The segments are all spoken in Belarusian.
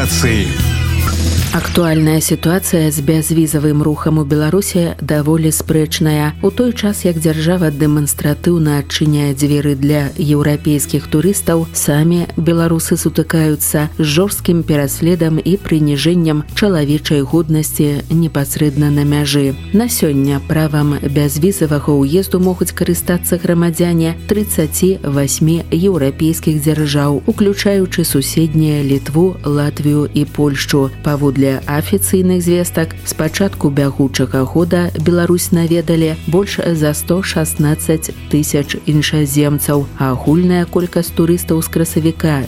рацыі. Актуальная сітуацыя з бязвізавым рухам у Беларусі даволі спрэчная. У той час, як дзяржава дэманстратыўна адчыняе дзверы для еўрапейскіх турыстаў, самі беларусы сутыкаюцца з жорсткім пераследам і прыніжэннем чалавечай годнасці непасрэдна на мяжы. На сёння правам бязвізавага ўезду могуць карыстацца грамадзяне 38 еўрапейскіх дзяржаў, уключаючы суседнія Літву, Латвію і Польшчу. Паводле афіцыйных звестак, з пачатку бягучага года Беларусь наведалі больш за 116 тысяч іншаземцаў, а агульная колькасць турыстаў з красавіка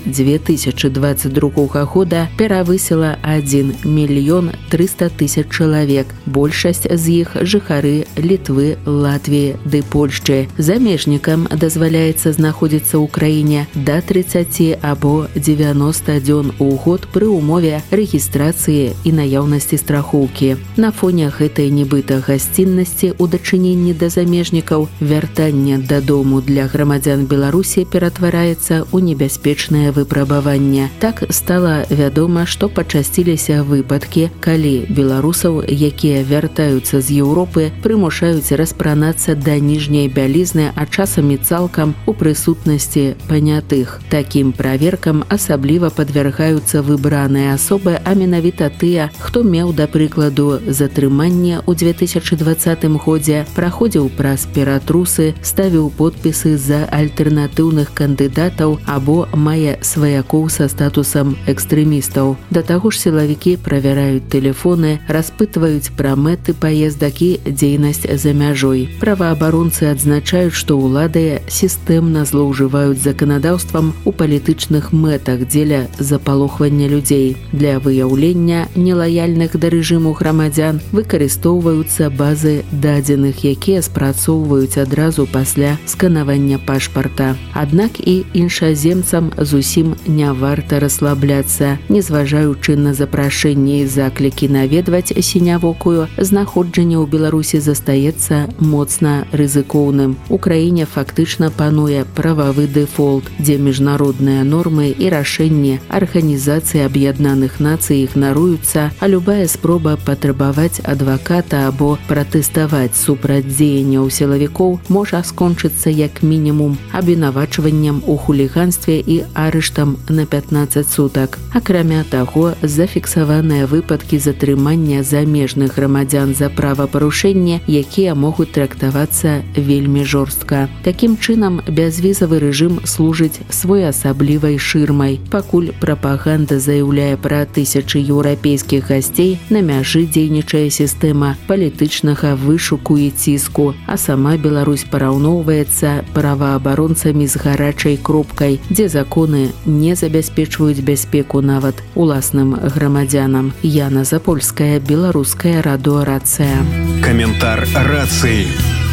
2022 года перавысіла 1 мільён 300 тысяч чалавек. Большасць з іх жыхары Літвы, Латвіі ды Польшчы. Замежнікам дазваляецца знаходзіцца ў краіне да 30 або 90 дзён у год пры ўмове рэгістрацыі і наяўнасці страхоўкі. На фоне гэтай нібыта гасціннасці ў дачыненні да замежнікаў вяртанне дадому для грамадзян Беларусі ператвараецца ў небяспечнае выпрабаванне. Так стала вядома, што пачасціліся выпадкі, калі беларусаў, якія вяртаюцца з Еўропы, прымушаюць распранацца да ніжняй бялізны, а часамі цалкам у прысутнасці панятых. Такім праверкам асабліва падвяргаюцца выбраныя асобы, а менавіта тыя, хто меў, да прыкладу, затрыманне ў 2020 годзе, праходзіў праз ператрусы, ставіў подпісы за альтэрнатыўных кандыдатаў або мае сваякоў са статусам экстрэмістаў. Да таго ж сілавікі правяраюць тэлефоны, распытваюць пра мэты паездак і дзейнасць за мяжой. Праваабаронцы адзначаюць, што ўлады сістэмна злоўжываюць заканадаўствам у палітычных мэтах дзеля запалохвання людзей. Для выяўлення нелаяльных да рэжыму грамадзян выкарыстоўваюцца базы дадзеных, якія спрацоўваюць адразу пасля сканавання пашпарта. Аднак і іншаземцам зусім не варта расслабляцца. Незважаючы на запрашэнні і заклікі наведваць сінявокую, знаходжанне ў Беларусі застаецца моцна рызыкоўным. У краіне фактычна пануе прававы дэфолт, дзе міжнародныя нормы і рашэнні Арганізацыі Аб'яднаных Нацый ігнаруюцца, а любая спроба патрабаваць адваката або пратэставаць супраць дзеянняў сілавікоў можа скончыцца як мінімум абвінавачваннем у хуліганстве і арыштам на 15 сутак. Акрамя таго, зафіксаваныя выпадкі затрымання замежных грамадзян за правапарушэнне, якія могуць трактавацца вельмі жорстка. Такім чынам, бязвізавы рэжым служыць своеасаблівай шырмай. Пакуль прапаганда заяўляе пра тысячы еўрапейскіх гасцей, на мяжы дзейнічае сістэма палітычнага вышуку і ціску, а сама Беларусь параўноўваецца праваабаронцамі з гарачай кропкай, дзе законы не забяспечваюць бяспеку нават уласным грамадзянам. Яна Запольская, Беларуская радыё «Рацыя». Каментар рацыі.